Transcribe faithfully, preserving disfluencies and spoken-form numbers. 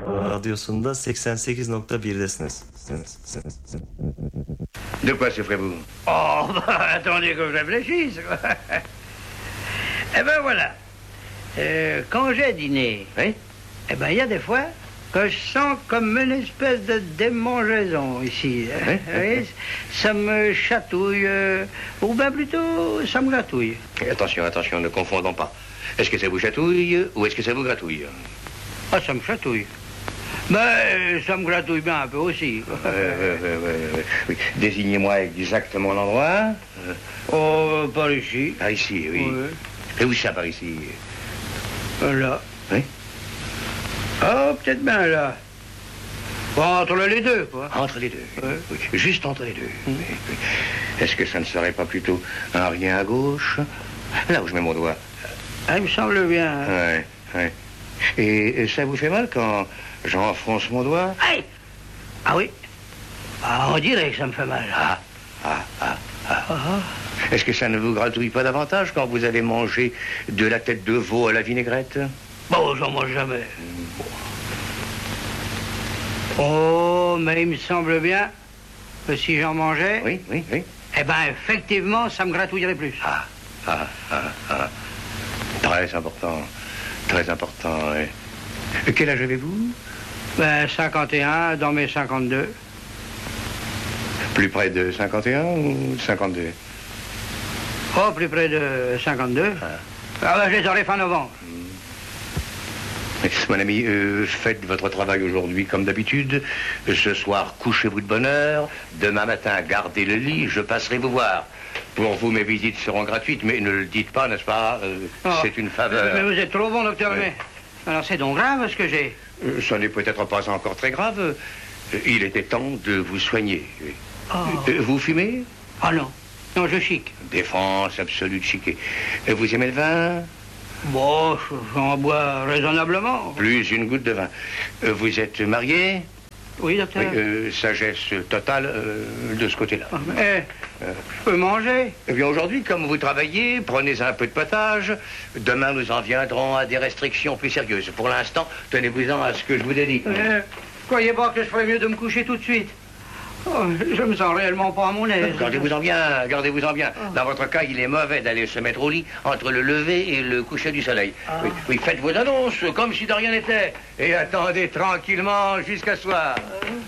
Radyosunda seksen sekiz nokta birdesiniz. De quoi souffrez-vous? Oh, bah, attendez que je réfléchisse. Eh ben voilà. Euh, quand j'ai dîné, Oui? eh ben il y a des fois que je sens comme une espèce de démangeaison ici. Oui, Oui, ça me chatouille, euh, ou bien plutôt, ça me gratouille. Et attention, attention, ne confondons pas. Est-ce que ça vous chatouille ou est-ce que ça vous gratouille? Ah, ça me chatouille. Mais ça me gratouille bien un peu aussi. Euh, euh, euh, euh, oui. Désignez-moi exactement l'endroit. Oh, par ici. Par ici, oui. Oui. Et où ça, par ici? Là. Oui? Oh, peut-être bien là. Bon, entre les deux, quoi. Entre les deux. Oui. Oui. Juste entre les deux. Oui, oui. Est-ce que ça ne serait pas plutôt un rien à gauche? Là où je mets mon doigt. Ah, il me semble bien. Oui, oui. Et, et ça vous fait mal quand j'enfonce mon doigt? Aïe! Ah oui. Ah, on dirait que ça me fait mal. Ah, ah, ah, ah. Ah, Est-ce que ça ne vous gratouille pas davantage quand vous avez mangé de la tête de veau à la vinaigrette? bon, j'en mange jamais. Oh, mais il me semble bien que si j'en mangeais, Oui, oui, oui. eh ben, effectivement, ça me gratouillerait plus. Ah, ah, ah, ah. Très important. Très important, oui. Quel âge avez-vous? Ben, cinquante et un dans mes cinquante-deux. Plus près de cinquante et un ou cinquante-deux? Oh, plus près de cinquante-deux. Ah. Ah ben, je les aurai fin novembre. Mon ami, euh, faites votre travail aujourd'hui comme d'habitude. Ce soir, couchez-vous de bonne heure. Demain matin, gardez le lit. Je passerai vous voir. Pour vous, mes visites seront gratuites, mais ne le dites pas, n'est-ce pas? Euh, Oh. C'est une faveur. Mais vous êtes trop bon, docteur. Oui. Mais alors, c'est donc grave ce que j'ai. Euh, Ça n'est peut-être pas encore très grave. Euh, Il était temps de vous soigner. oui. Oh. Euh, Vous fumez? Ah non. Non, je chic. Défense absolue de chiquet. Euh, Vous aimez le vin? Bon, j'en bois raisonnablement. Plus une goutte de vin. Euh, Vous êtes marié? Oui, docteur. Oui, euh, sagesse totale euh, de ce côté-là. Ah, mais, Euh. je peux manger. Eh bien, aujourd'hui, comme vous travaillez, prenez un peu de potage. Demain, nous en viendrons à des restrictions plus sérieuses. Pour l'instant, tenez-vous-en à ce que je vous ai dit. Euh, croyez pas que je ferais mieux de me coucher tout de suite. Oh, je me sens réellement pas à mon aise. Gardez-vous-en bien, gardez-vous-en bien. Dans votre cas, il est mauvais d'aller se mettre au lit entre le lever et le coucher du soleil. Ah. Oui, oui, faites vos annonces comme si de rien n'était. Et attendez tranquillement jusqu'à soir. Euh.